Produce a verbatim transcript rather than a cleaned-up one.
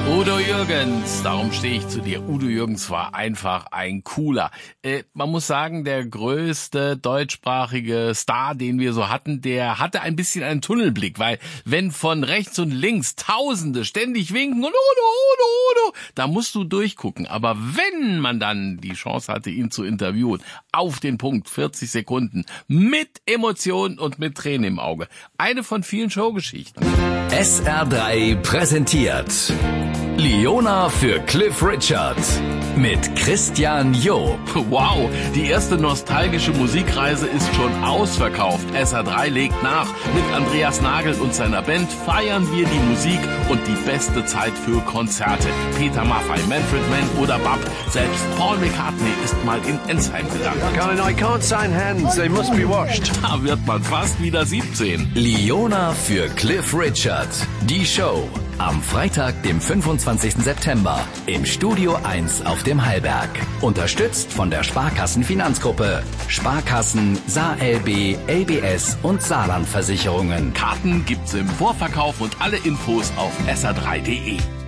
Udo Jürgens, darum stehe ich zu dir. Udo Jürgens war einfach ein cooler. Äh, man muss sagen, der größte deutschsprachige Star, den wir so hatten, der hatte ein bisschen einen Tunnelblick, weil wenn von rechts und links Tausende ständig winken und Udo, Udo, Udo, da musst du durchgucken. Aber wenn man dann die Chance hatte, ihn zu interviewen, auf den Punkt, vierzig Sekunden, mit Emotionen und mit Tränen im Auge. Eine von vielen Showgeschichten. S R drei präsentiert Liona für Cliff Richard mit Christian Job. Wow, die erste nostalgische Musikreise ist schon ausverkauft. S R drei legt nach. Mit Andreas Nagel und seiner Band feiern wir die Musik und die beste Zeit für Konzerte. Peter Maffay, Manfred Mann oder Bab. Selbst Paul McCartney ist mal in Ensheim gegangen. I can't sign hands, they must be washed. Da wird man fast wieder siebzehn. Liona für Cliff Richard. Die Show. Am Freitag, dem fünfundzwanzigsten September im Studio eins auf dem Hallberg. Unterstützt von der Sparkassen Finanzgruppe, Sparkassen, SaarLB, L B S und Saarlandversicherungen. Karten gibt's im Vorverkauf und alle Infos auf S R drei punkt de.